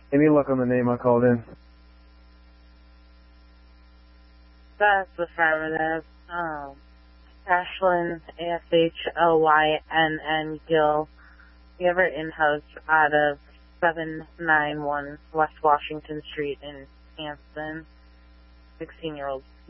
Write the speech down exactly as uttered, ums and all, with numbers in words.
Any luck on the name I called in? That's affirmative. Um, Ashlyn, A S H L Y N N, Gill. You have her in-house out of seven nine one West Washington Street in Hampton. sixteen-year-old